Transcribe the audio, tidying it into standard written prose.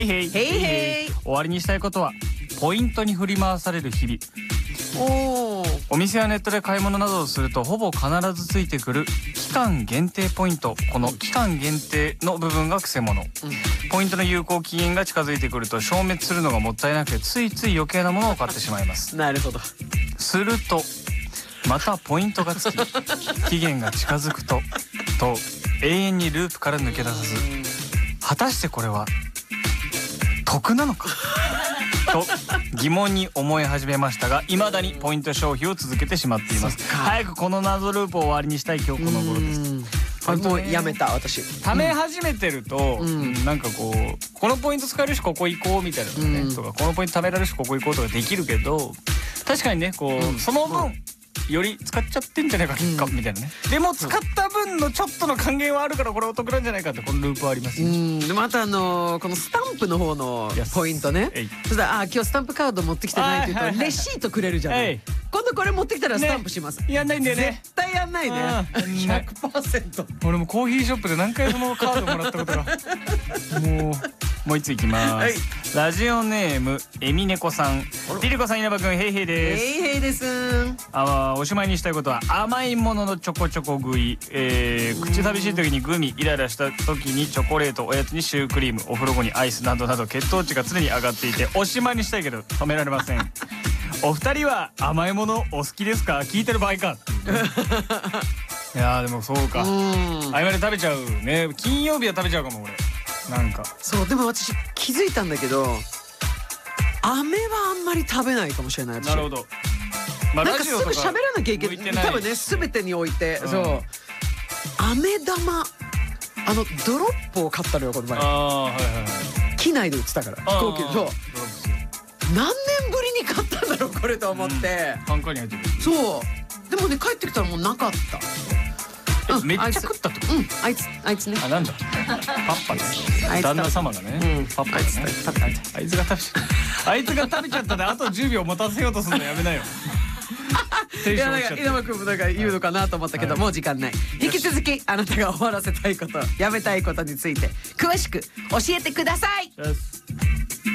へいへい。終わりにしたいことはポイントに振り回される日々。お店やネットで買い物などをするとほぼ必ずついてくる期間限定ポイント。この期間限定の部分がくせ者。ポイントの有効期限が近づいてくると消滅するのがもったいなくてついつい余計なものを買ってしまいます。 なるほど。 するとまたポイントがつき期限が近づくと永遠にループから抜け出さず、果たしてこれは得なのかと疑問に思い始めましたが、未だにポイント消費を続けてしまっています。早くこの謎ループを終わりにしたい今日この頃です。 もうやめた私。 貯め始めてるとなんかこのポイント使えるしここ行こうみたいなのねとか、このポイント貯められるしここ行こうとかできるけど、確かにねその分より使っちゃってんじゃないかみたいなね。でも使った分のちょっとの還元はあるからこれお得なんじゃないかってこのループはありますね。 でまたこのスタンプの方のポイントね。そしたら今日スタンプカード持ってきてないって言うとレシートくれるじゃない。今度これ持ってきたらスタンプします。 やんないんだよね。 絶対やんないね。100%。 俺もコーヒーショップで何回そのカードもらったことがもう一ついきます。ラジオネームエミネコさん。ピリコさん、稲葉くん、ヘイヘイです。 ヘイヘイです。 おしまいにしたいことは甘いもののちょこちょこ食い。口寂しい時にグミ、イライラした時にチョコレート、おやつにシュークリーム、お風呂後にアイスなどなど血糖値が常に上がっていておしまいにしたいけど止められません。お二人は甘いものお好きですか？聞いてる場合か。いやでもそうか。あいまで食べちゃうね。金曜日は食べちゃうかも俺。なんかそう。でも私気づいたんだけど飴はあんまり食べないかもしれない。 なるほど。 なんかすぐ喋らなきゃいけない。多分ね全てにおいてそう。飴玉ドロップを買ったのよこの前。機内で売ってたから飛行機で。そう何年ぶりに買ったんだろうこれと思って。 カンカンに入ってる。 そうでもね帰ってきたらもうなかった。 めっちゃ食ったってこと？ あいつね。 なんだパッパです。旦那様がねパッパですね。あいつが食べちゃったであと10秒持たせようとするのやめなよ。 いやなんか稲葉君もなんか言うのかなと思ったけどもう時間ない。引き続きあなたが終わらせたいことやめたいことについて詳しく教えてください。